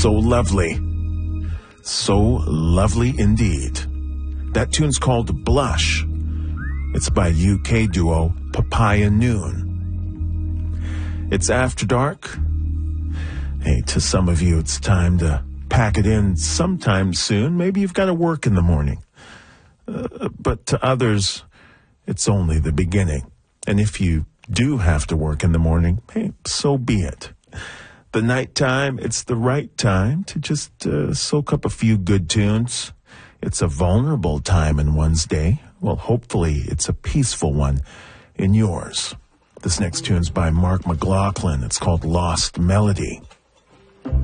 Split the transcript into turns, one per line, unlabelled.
So lovely. So lovely indeed. That tune's called Blush. It's by UK duo Papaya Noon. It's after dark. Hey, to some of you, it's time to pack it in sometime soon. Maybe you've got to work in the morning. But to others, it's only the beginning. And if you do have to work in the morning, hey, so be it. The nighttime, it's the right time to just soak up a few good tunes. It's a vulnerable time in one's day. Well, hopefully it's a peaceful one in yours. This next tune's by Mark McLaughlin. It's called Lost Melody.